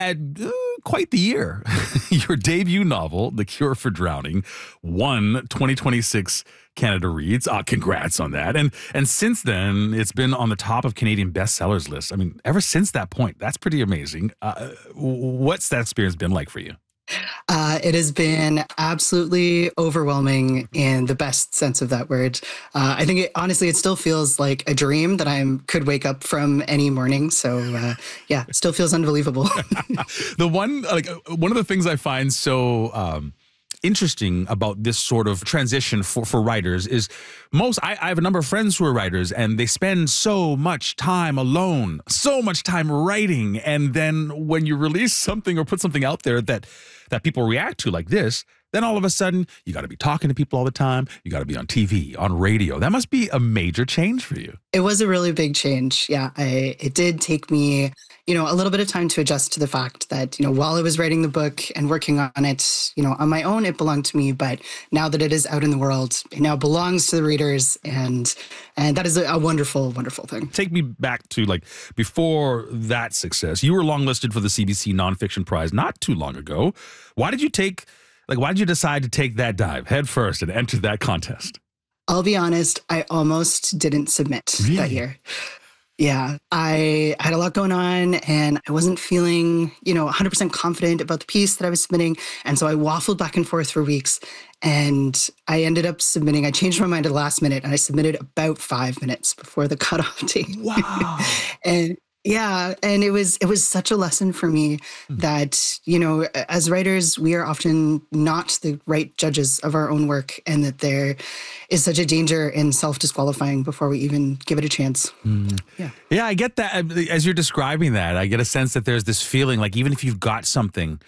had quite the year. Your debut novel, The Cure for Drowning, won 2026 Canada Reads. Congrats on that. And since then, it's been on the top of Canadian bestsellers list. I mean, ever since that point, that's pretty amazing. What's that experience been like for you? It has been absolutely overwhelming in the best sense of that word. I think honestly, it still feels like a dream that I could wake up from any morning. So yeah, it still feels unbelievable. One of the things I find so interesting about this sort of transition for writers is I have a number of friends who are writers, and they spend so much time alone, so much time writing. And then when you release something or put something out there that people react to like this, then all of a sudden you got to be talking to people all the time. You got to be on TV, on radio. That must be a major change for you. It was a really big change. Yeah, it did take me, a little bit of time to adjust to the fact that, while I was writing the book and working on it, on my own, it belonged to me. But now that it is out in the world, it now belongs to the readers. And that is a wonderful, wonderful thing. Take me back to before that success. You were longlisted for the CBC Nonfiction Prize not too long ago. Why did you decide to take that dive head first and enter that contest? I'll be honest, I almost didn't submit that year. Yeah, I had a lot going on and I wasn't feeling, 100% confident about the piece that I was submitting. And so I waffled back and forth for weeks and I ended up submitting. I changed my mind at the last minute and I submitted about 5 minutes before the cutoff date. Wow. And it was such a lesson for me that, as writers, we are often not the right judges of our own work, and that there is such a danger in self-disqualifying before we even give it a chance. Yeah, I get that. As you're describing that, I get a sense that there's this feeling like even if you've got something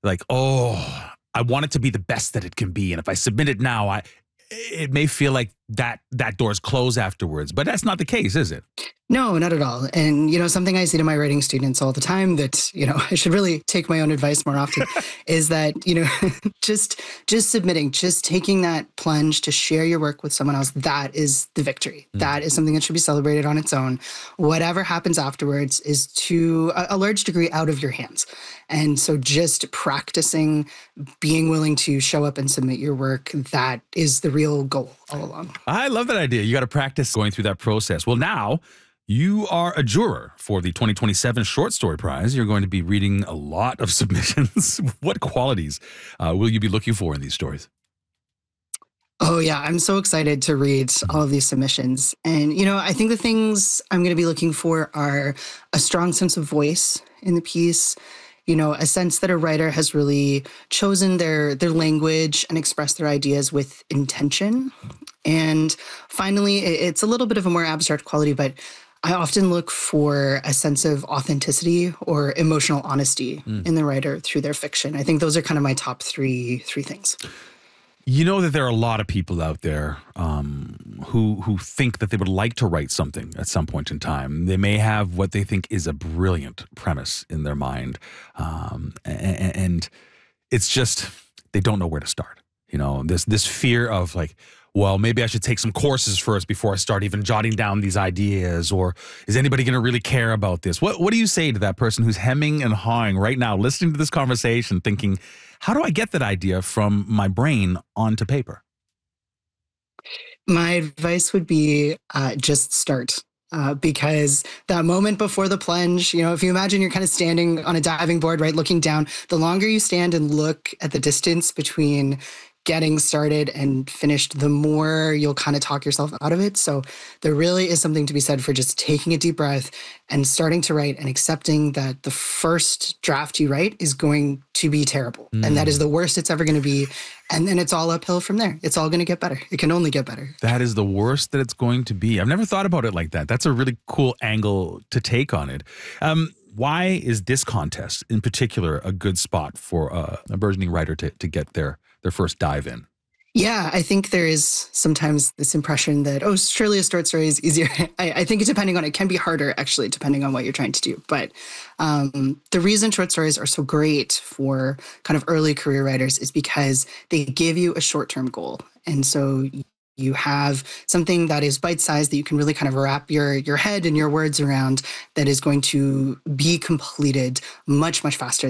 I want it to be the best that it can be. And if I submit it now, it may feel like that door's closed afterwards, but that's not the case, is it? No, not at all. And, something I say to my writing students all the time that, I should really take my own advice more often is that, just submitting, just taking that plunge to share your work with someone else, that is the victory. That is something that should be celebrated on its own. Whatever happens afterwards is to a large degree out of your hands. And so just practicing being willing to show up and submit your work, that is the real goal all along. I love that idea. You got to practice going through that process. Well, now you are a juror for the 2027 Short Story Prize. You're going to be reading a lot of submissions. What qualities will you be looking for in these stories? Oh, yeah. I'm so excited to read all of these submissions. And, I think the things I'm going to be looking for are a strong sense of voice in the piece, a sense that a writer has really chosen their language and expressed their ideas with intention. And finally, it's a little bit of a more abstract quality, but I often look for a sense of authenticity or emotional honesty in the writer through their fiction. I think those are kind of my top three things. You know that there are a lot of people out there who think that they would like to write something at some point in time. They may have what they think is a brilliant premise in their mind, and it's just they don't know where to start. This fear of well, maybe I should take some courses first before I start even jotting down these ideas, or is anybody going to really care about this? What do you say to that person who's hemming and hawing right now, listening to this conversation, thinking, how do I get that idea from my brain onto paper? My advice would be just start. Because that moment before the plunge, if you imagine you're kind of standing on a diving board, right, looking down, the longer you stand and look at the distance between getting started and finished, the more you'll kind of talk yourself out of it. So there really is something to be said for just taking a deep breath and starting to write and accepting that the first draft you write is going to be terrible. And that is the worst it's ever going to be. And then it's all uphill from there. It's all going to get better. It can only get better. That is the worst that it's going to be. I've never thought about it like that. That's a really cool angle to take on it. Why is this contest in particular a good spot for a burgeoning writer to get their first dive in? Yeah, I think there is sometimes this impression that, surely a short story is easier. I think it can be harder, actually, depending on what you're trying to do. But the reason short stories are so great for kind of early career writers is because they give you a short-term goal. And so you have something that is bite-sized that you can really kind of wrap your head and your words around, that is going to be completed much, much faster